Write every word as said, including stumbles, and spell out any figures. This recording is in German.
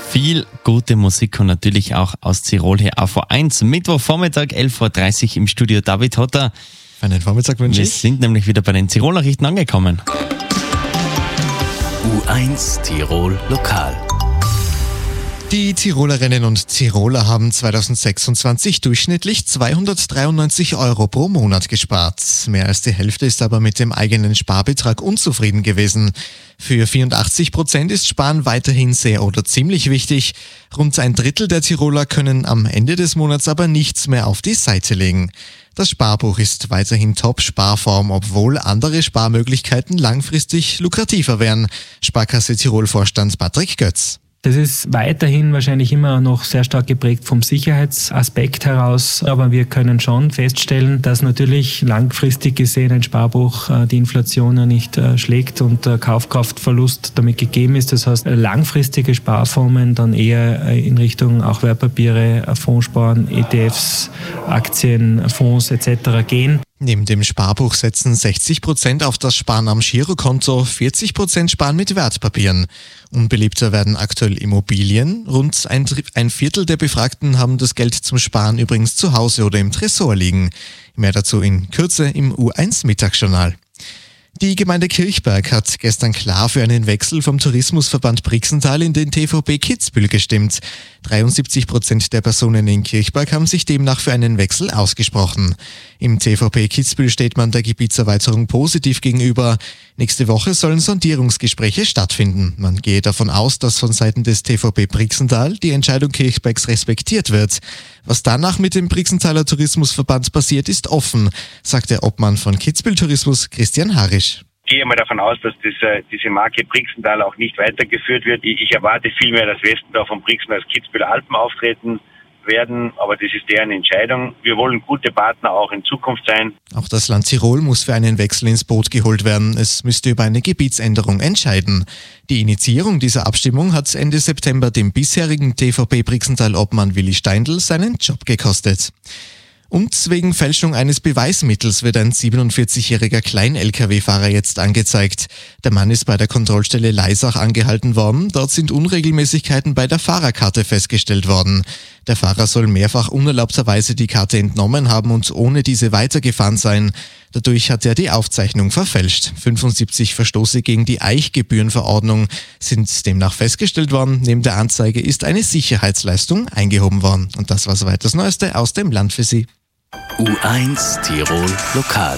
Viel gute Musik und natürlich auch aus Tirol hier auf A eins. Mittwochvormittag, elf Uhr dreißig im Studio David Hotter. Einen Vormittag wünsche Wir ich. sind nämlich wieder bei den Tirol-Nachrichten angekommen. U eins Tirol Lokal. Die Tirolerinnen und Tiroler haben zweitausendsechsundzwanzig durchschnittlich zweihundertdreiundneunzig Euro pro Monat gespart. Mehr als die Hälfte ist aber mit dem eigenen Sparbetrag unzufrieden gewesen. Für vierundachtzig Prozent ist Sparen weiterhin sehr oder ziemlich wichtig. Rund ein Drittel der Tiroler können am Ende des Monats aber nichts mehr auf die Seite legen. Das Sparbuch ist weiterhin Top-Sparform, obwohl andere Sparmöglichkeiten langfristig lukrativer wären. Sparkasse Tirol-Vorstand Patrick Götz. Das ist weiterhin wahrscheinlich immer noch sehr stark geprägt vom Sicherheitsaspekt heraus. Aber wir können schon feststellen, dass natürlich langfristig gesehen ein Sparbuch die Inflation ja nicht schlägt und der Kaufkraftverlust damit gegeben ist. Das heißt, langfristige Sparformen dann eher in Richtung auch Wertpapiere, Fondssparen, E T Fs, Aktien, Fonds et cetera gehen. Neben dem Sparbuch setzen sechzig Prozent auf das Sparen am Girokonto, vierzig Prozent sparen mit Wertpapieren. Unbeliebter werden aktuell Immobilien. Rund ein, ein Viertel der Befragten haben das Geld zum Sparen übrigens zu Hause oder im Tresor liegen. Mehr dazu in Kürze im U eins Mittagsjournal. Die Gemeinde Kirchberg hat gestern klar für einen Wechsel vom Tourismusverband Brixental in den T V B Kitzbühel gestimmt. dreiundsiebzig Prozent der Personen in Kirchberg haben sich demnach für einen Wechsel ausgesprochen. Im T V B Kitzbühel steht man der Gebietserweiterung positiv gegenüber. Nächste Woche sollen Sondierungsgespräche stattfinden. Man gehe davon aus, dass von Seiten des T V B Brixental die Entscheidung Kirchbergs respektiert wird. Was danach mit dem Brixentaler Tourismusverband passiert, ist offen, sagt der Obmann von Kitzbühel Tourismus Christian Harisch. Ich gehe mal davon aus, dass diese, diese Marke Brixental auch nicht weitergeführt wird. Ich, ich erwarte vielmehr, dass Westendorf und Brixen als Kitzbüheler Alpen auftreten werden, aber das ist deren Entscheidung. Wir wollen gute Partner auch in Zukunft sein. Auch das Land Tirol muss für einen Wechsel ins Boot geholt werden. Es müsste über eine Gebietsänderung entscheiden. Die Initiierung dieser Abstimmung hat Ende September dem bisherigen T V B Brixental-Obmann Willi Steindl seinen Job gekostet. Und wegen Fälschung eines Beweismittels wird ein siebenundvierzigjähriger Klein-L K W-Fahrer jetzt angezeigt. Der Mann ist bei der Kontrollstelle Leisach angehalten worden. Dort sind Unregelmäßigkeiten bei der Fahrerkarte festgestellt worden. Der Fahrer soll mehrfach unerlaubterweise die Karte entnommen haben und ohne diese weitergefahren sein. Dadurch hat er die Aufzeichnung verfälscht. fünfundsiebzig Verstoße gegen die Eichgebührenverordnung sind demnach festgestellt worden. Neben der Anzeige ist eine Sicherheitsleistung eingehoben worden. Und das war soweit das Neueste aus dem Land für Sie. U eins Tirol Lokal.